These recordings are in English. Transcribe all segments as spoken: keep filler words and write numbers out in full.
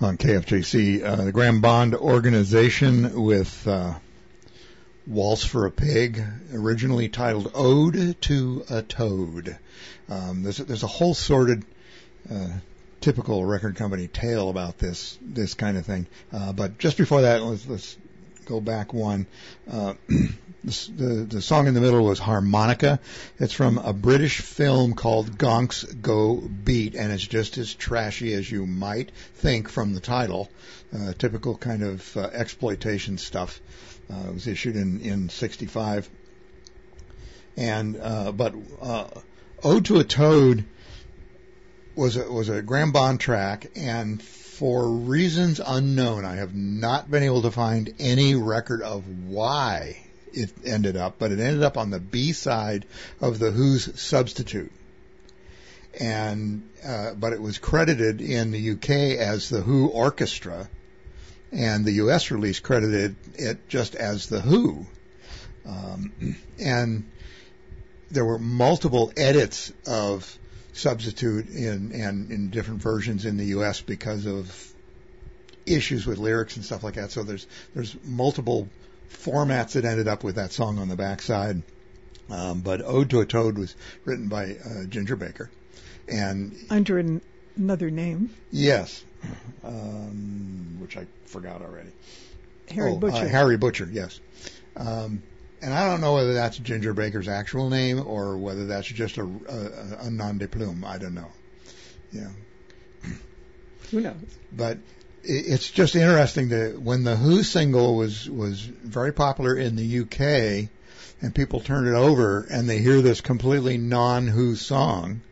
on K F J C. Uh, the Graham Bond Organization with uh, Waltz for a Pig, originally titled Ode to a Toad. Um, there's, a, there's a whole sordid, uh, typical record company tale about this this kind of thing. Uh, but just before that, let's, let's go back one. Uh, the, the, the song in the middle was Harmonica. It's from a British film called Gonks Go Beat, and it's just as trashy as you might think from the title. Uh, typical kind of uh, exploitation stuff. Uh, it was issued in, in sixty-five. And, uh, but, uh, Ode to a Toad was a, was a Graham Bond track, and for reasons unknown, I have not been able to find any record of why it ended up, but it ended up on the B side of The Who's Substitute. And, uh, but it was credited in the U K as The Who Orchestra, and the U S release credited it just as The Who. Um, and there were multiple edits of Substitute in and in different versions in the U S because of issues with lyrics and stuff like that. So there's there's multiple formats that ended up with that song on the backside. Um, but Ode to a Toad was written by uh, Ginger Baker, and under an, another name. Yes, um, which I forgot already. Harry oh, Butcher. Uh, Harry Butcher. Yes. Um, And I don't know whether that's Ginger Baker's actual name or whether that's just a, a, a nom de plume. I don't know. Yeah. Who knows? But it's just interesting that when the Who single was, was very popular in the U K and people turn it over and they hear this completely non-Who song,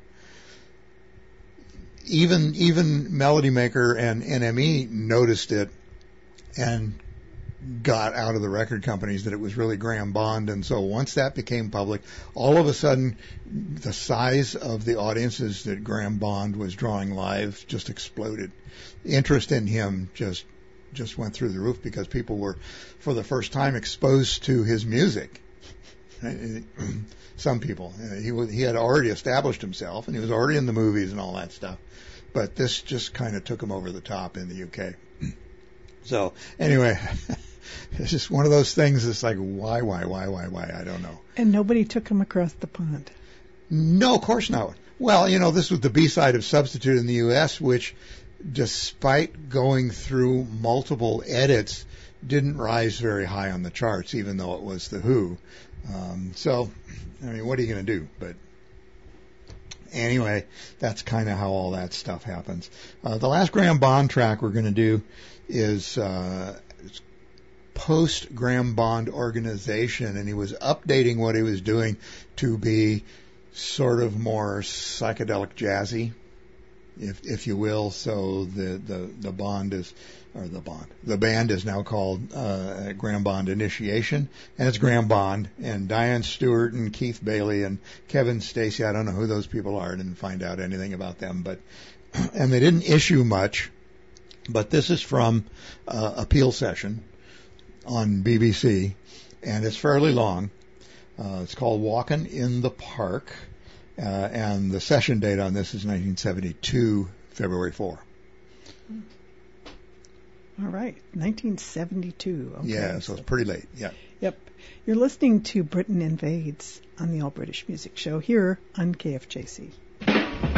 even, even Melody Maker and N M E noticed it and got out of the record companies that it was really Graham Bond. And so once that became public, all of a sudden the size of the audiences that Graham Bond was drawing live just exploded. Interest in him just just went through the roof because people were for the first time exposed to his music. Some people. He was, he had already established himself and he was already in the movies and all that stuff. But this just kind of took him over the top in the U K. So anyway, it's just one of those things that's like, why, why, why, why, why? I don't know. And nobody took him across the pond. No, of course not. Well, you know, this was the B-side of Substitute in the U S, which, despite going through multiple edits, didn't rise very high on the charts, even though it was The Who. Um, so, I mean, what are you going to do? But anyway, that's kind of how all that stuff happens. Uh, the last Graham Bond track we're going to do is uh, post Graham Bond Organization, and he was updating what he was doing to be sort of more psychedelic jazzy, if if you will. So the the the Bond is, or the Bond, the band is now called uh, Graham Bond Initiation, and it's Graham Bond and Diane Stewart and Keith Bailey and Kevin Stacey. I don't know who those people are. I didn't find out anything about them, but and they didn't issue much. But this is from uh, a Peel session on B B C, and it's fairly long. Uh, it's called Walkin' in the Park, uh, and the session date on this is nineteen seventy-two, February fourth. All right, nineteen seventy-two. Okay, yeah, so, so it's pretty late, yeah. Yep. You're listening to Britain Invades on the All British Music Show here on K F J C.